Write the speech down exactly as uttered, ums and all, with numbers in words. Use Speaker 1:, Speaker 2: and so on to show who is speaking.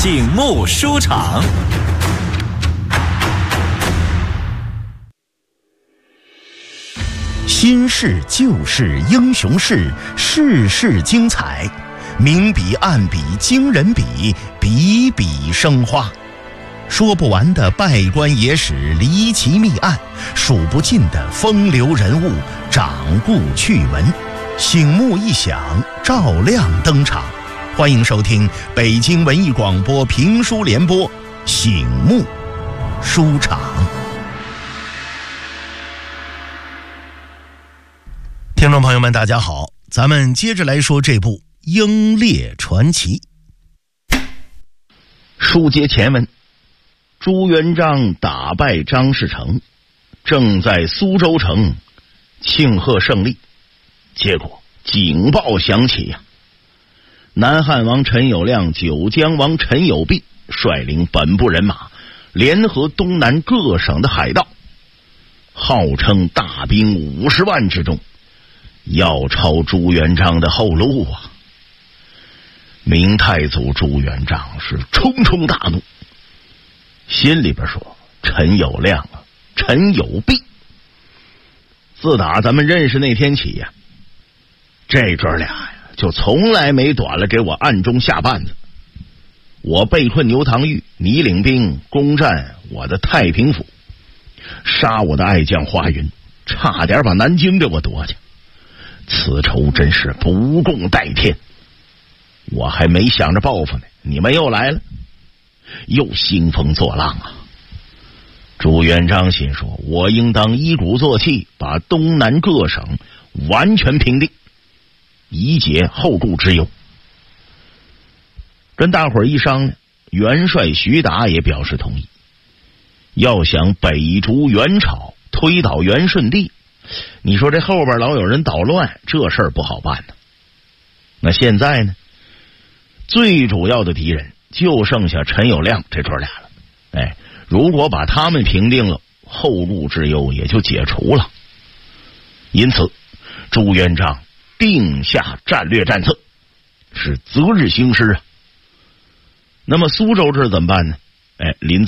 Speaker 1: 醒目书场。
Speaker 2: 新事旧事英雄事，事事精彩，明笔暗笔惊人笔，笔笔生花。说不完的拜官野史离奇密案，数不尽的风流人物掌故趣闻，醒目一响，照亮登场。欢迎收听北京文艺广播评书联播醒目书场。听众朋友们大家好，咱们接着来说这部《英烈传奇》。书接前文，朱元璋打败张士诚，正在苏州城庆贺胜利，结果警报响起呀、啊！南汉王陈友谅、九江王陈友弼率领本部人马，联合东南各省的海盗，号称大兵五十万之众，要抄朱元璋的后路啊！明太祖朱元璋是冲冲大怒，心里边说：陈友谅啊，陈友弼，自打咱们认识那天起呀、啊，这哥俩呀就从来没短了给我暗中下绊子。我被困牛塘峪，你领兵攻占我的太平府，杀我的爱将华云，差点把南京给我夺去。此仇真是不共戴天，我还没想着报复呢，你们又来了，又兴风作浪啊！朱元璋心说，我应当一鼓作气，把东南各省完全平定，以解后顾之忧。跟大伙儿一商量，元帅徐达也表示同意。要想北逐元朝，推倒元顺帝，你说这后边老有人捣乱，这事儿不好办呢。那现在呢，最主要的敌人就剩下陈友谅这哥俩了。哎，如果把他们平定了，后顾之忧也就解除了。因此，朱元璋定下战略战策，是择日行事啊。那么苏州这怎么办呢？哎，临